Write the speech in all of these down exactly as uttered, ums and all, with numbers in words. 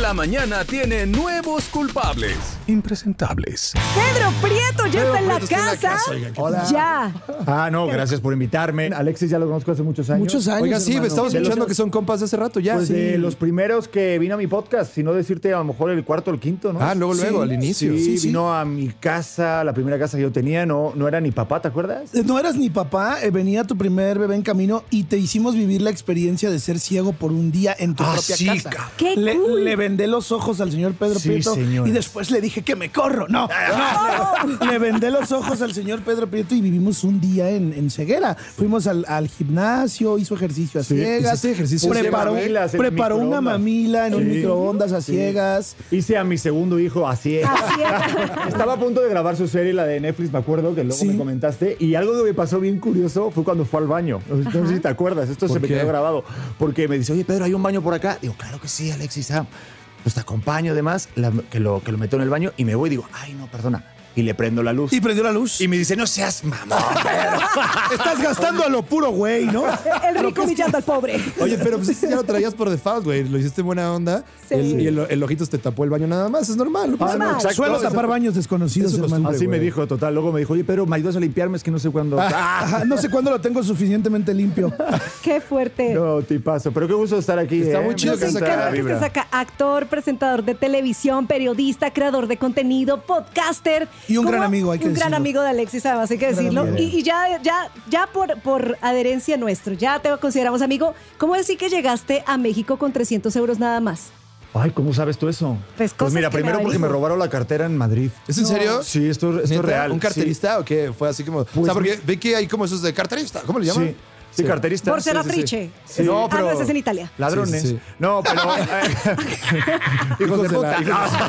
la mañana tiene nuevos culpables. Impresentables. Pedro Prieto ya Pedro está en la Prieto está en la casa. casa, oigan, ¿qué Hola. Ya. Ah, no, gracias por invitarme. Alexis ya lo conozco hace muchos años. Muchos años. Oiga, sí, hermano. estamos De los- escuchando que son compas de hace rato ya. Pues Sí. de los primeros que vino a mi podcast, si no decirte a lo mejor el cuarto o el quinto, ¿no? Ah, luego, Sí, luego, al inicio. Sí, sí, sí. vino a mi casa, la primera casa que yo tenía, no, no era ni papá, ¿te acuerdas? Eh, No eras ni papá, eh, venía tu primer bebé en camino y te hicimos vivir la experiencia de ser ciego por un día en tu Ah, propia sí, casa. cabrón. ¡Qué le, cool! le vendé los ojos al señor Pedro Sí, Prieto señores. y después le dije que me corro. No, no. Le vendé los ojos al señor Pedro Prieto y vivimos un día en, en ceguera. Fuimos al, al gimnasio, hizo ejercicio a ciegas. ¿hiciste ejercicio a preparó, ciegas? Mamilas en preparó una microondas. mamila en un Sí. microondas a ciegas. Hice a mi segundo hijo así. Así es. Estaba a punto de grabar su serie, la de Netflix, me acuerdo, que luego Sí. me comentaste. Y algo que me pasó bien curioso fue cuando fue al baño. No sé si te acuerdas, esto se ¿Por me qué? quedó grabado. Porque me dice, oye, Pedro, ¿hay un baño por acá? Digo, claro que sí, Alexis. Ah, pues te acompaño, además, la- que, lo, que lo meto en el baño y me voy y digo, ay, no, perdona. Y le prendo la luz. Y prendió la luz. Y me dice, no seas mamón. Estás gastando a lo puro, güey, ¿no? El rico humillando al pobre. Oye, pero pues ese ya lo traías por default, güey. Lo hiciste en buena onda. Sí. El- y el, el ojitos te tapó el baño nada más. Es normal. No pasa Ah, no, nada. exacto. Suelo Eso- tapar baños desconocidos, eso hermano. Así me güey. dijo, total. Luego me dijo, oye, Pedro, ¿me ayudas a limpiarme? Es que no sé cuándo. Ah, Ajá, no sé cuándo lo tengo suficientemente limpio. ¡Qué fuerte! no, tipazo. Pero qué gusto estar aquí. Está ¿eh? muy chido Me que Nos estés encanta acá, la encanta que vibra. estés acá. Actor, presentador de televisión, periodista, creador de contenido, podcaster. Y un ¿Cómo? gran amigo, hay que Un gran decirlo. amigo de Alexis, además hay que Gran decirlo. amigo. Y, y ya, ya, ya por, por adherencia nuestro, ya te consideramos amigo. ¿Cómo decir que llegaste a México con trescientos euros nada más? Ay, ¿cómo sabes tú eso? Pues cosas mira, que me primero porque me averiguo. robaron la cartera en Madrid. ¿Es en serio? Sí, esto, esto es ¿Neta? real. ¿Un carterista o qué? Fue así como. o sea, porque ve que hay como esos de carterista. ¿Cómo le Sí, llaman? sí, sí, carterista. Por ser Sí, sí, sí. atriche. Sí. No, No, ah, pero- no, ese es en Italia. Ladrones. Sí, sí, sí. No, pero. eh, hijos de de puta.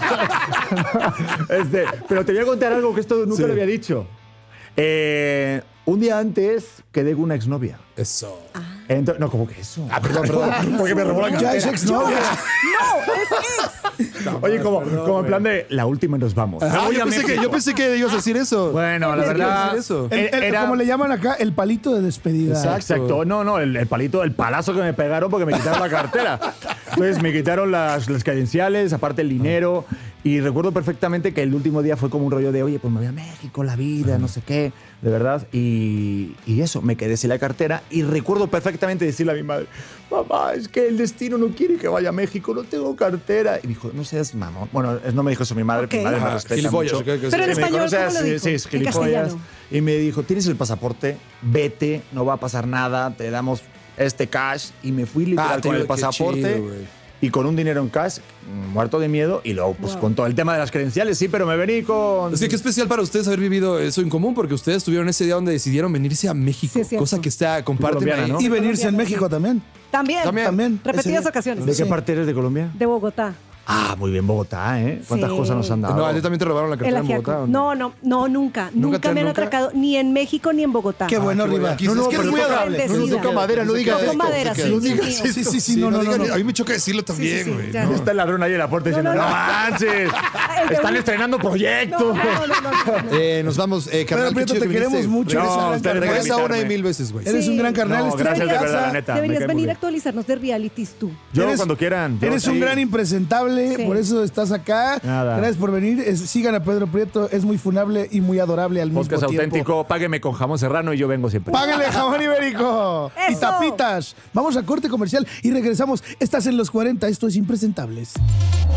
Este, pero te voy a contar algo que esto nunca Sí. lo había dicho. Eh, un día antes quedé con una exnovia. Eso. Ento- no, ¿cómo que eso? Ah, perdón, perdón. Porque me robó la Ya cartera. es exnovia. No, es ex. Oye, como, como en plan de la última y nos vamos. Me Ah, voy yo, a pensé que, México. yo pensé que ibas a decir eso. Bueno, la ¿En serio? verdad. Eso. El- el- era- Como le llaman acá, el palito de despedida. Exacto. Exacto, no, no, el, el palito, el palazo que me pegaron porque me quitaron la cartera. Entonces me quitaron las, las credenciales, aparte el dinero. Y recuerdo perfectamente que el último día fue como un rollo de, oye, pues me voy a México, la vida, no sé qué, de verdad. Y, y eso, me quedé sin la cartera. Y recuerdo perfectamente decirle a mi madre, mamá, es que el destino no quiere que vaya a México, no tengo cartera. Y dijo, no seas mamón. Bueno, no me dijo eso mi madre, Ok. mi madre me Ajá, respeta gilipollas, mucho. ¿o qué? ¿Qué Pero en Y me dijo, español, no seas- ¿cómo lo dijo? sí, es En gilipollas. castellano. Y me dijo, tienes el pasaporte, vete, no va a pasar nada, te damos este cash. Y me fui literal Ah, te con el digo, qué pasaporte chido, güey. y con un dinero en cash, muerto de miedo. Y luego, pues Wow. con todo el tema de las credenciales, sí, pero me vení con... Es que qué especial para ustedes haber vivido eso en común, porque ustedes tuvieron ese día donde decidieron venirse a México. Sí, es cierto. Cosa que está, comparten colombiana, ahí. ¿no? Y venirse en México también. También. También. También. Repetidas Ese- ocasiones. ¿De qué Sí. parte eres de Colombia? De Bogotá. Ah, muy bien, Bogotá, ¿eh? ¿Cuántas Sí. cosas nos han dado? No, a ti también te robaron la El cartera en ajiaco. Bogotá. ¿o No, no, no, nunca. Nunca, te- me han nunca? atracado ni en México ni en Bogotá. Qué bueno, qué Riva. bueno. No, no, Es que pero eres muy toca- adorable. Bendecido. No, no toca madera, no digas Toco esto. madera, sí, No sí, digas sí. Sí, sí, sí, no, no, no, digan- no. A mí me choca decirlo también, sí, sí, güey. ya. no. Está el ladrón ahí en la puerta diciendo, no, no, no. manches, El de están un- estrenando proyectos. No, no, no, no, no. Eh, nos vamos, eh, carnal. Pero, Prieto, qué chido te que queremos viniste. mucho. No, Eres un gran ustedes carnal. Regresa una y invitarme. mil veces, güey. Eres Sí. un gran carnal. No, estás gracias en de casa. verdad, la neta. me Deberías cae muy venir a bien. actualizarnos de realities tú. Yo Eres- cuando quieran. yo Eres un sí. gran impresentable, Sí. por eso estás acá. Nada. Gracias por venir. Es- sigan a Pedro Prieto, es muy funable y muy adorable al Podcast mismo tiempo. auténtico, págueme con jamón serrano y yo vengo siempre. Páguenle jamón ibérico y ¡Eso! tapitas. Vamos a corte comercial y regresamos. Estás en los cuarenta, esto es Impresentables.